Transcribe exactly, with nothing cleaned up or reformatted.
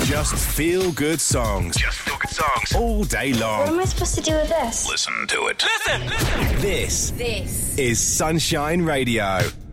Just feel good songs. Just feel good songs. All day long. What am I supposed to do with this? Listen to it. Listen! Listen! This. This. Is Sunshine Radio.